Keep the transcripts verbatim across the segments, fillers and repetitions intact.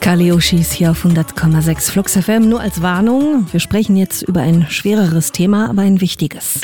Kalioschis hier auf hundert Komma sechs Flux F M. Nur als Warnung, wir sprechen jetzt über ein schwereres Thema, aber ein wichtiges.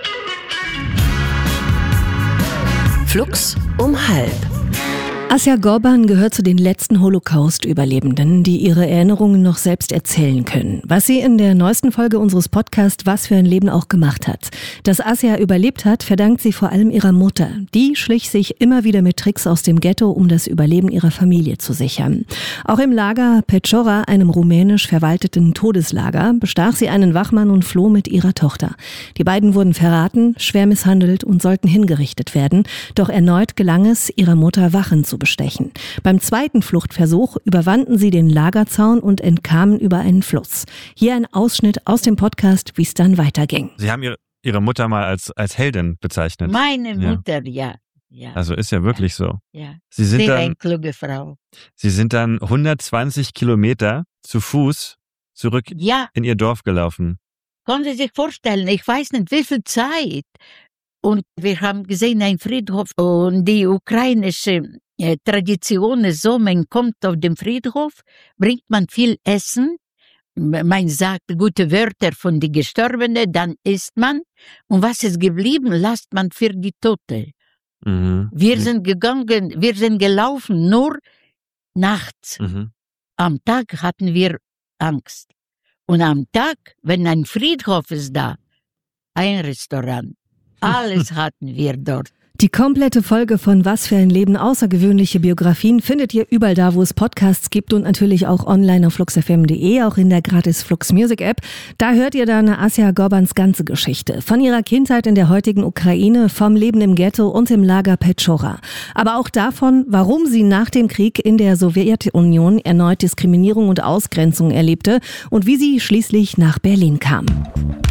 Flux um halb. Asja Gorban gehört zu den letzten Holocaust-Überlebenden, die ihre Erinnerungen noch selbst erzählen können. Was sie in der neuesten Folge unseres Podcasts Was für ein Leben auch gemacht hat. Dass Asja überlebt hat, verdankt sie vor allem ihrer Mutter. Die schlich sich immer wieder mit Tricks aus dem Ghetto, um das Überleben ihrer Familie zu sichern. Auch im Lager Pečora, einem rumänisch verwalteten Todeslager, bestach sie einen Wachmann und floh mit ihrer Tochter. Die beiden wurden verraten, schwer misshandelt und sollten hingerichtet werden. Doch erneut gelang es, ihrer Mutter Wachen zu bestechen. Beim zweiten Fluchtversuch überwanden sie den Lagerzaun und entkamen über einen Fluss. Hier ein Ausschnitt aus dem Podcast, wie es dann weiterging. Sie haben ihre, ihre Mutter mal als, als Heldin bezeichnet. Meine Mutter, ja. ja. ja. Also ist ja wirklich ja. so. Ja. Sie sind Sehr dann, eine kluge Frau. Sie sind dann hundertzwanzig Kilometer zu Fuß zurück ja. in ihr Dorf gelaufen. Können Sie sich vorstellen, ich weiß nicht, wie viel Zeit. Und wir haben gesehen, ein Friedhof und die ukrainische äh, Tradition ist so, man kommt auf den Friedhof, bringt man viel Essen, man sagt gute Wörter von den Gestorbenen, dann isst man und was ist geblieben, lasst man für die Tote. Mhm. Wir sind gegangen, wir sind gelaufen, nur nachts. Mhm. Am Tag hatten wir Angst. Und am Tag, wenn ein Friedhof ist da, ein Restaurant, alles hatten wir dort. Die komplette Folge von Was für ein Leben, außergewöhnliche Biografien findet ihr überall da, wo es Podcasts gibt und natürlich auch online auf flux f m punkt d e, auch in der gratis Flux Music App. Da hört ihr dann Asja Gorbans ganze Geschichte. Von ihrer Kindheit in der heutigen Ukraine, vom Leben im Ghetto und im Lager Pečora. Aber auch davon, warum sie nach dem Krieg in der Sowjetunion erneut Diskriminierung und Ausgrenzung erlebte und wie sie schließlich nach Berlin kam.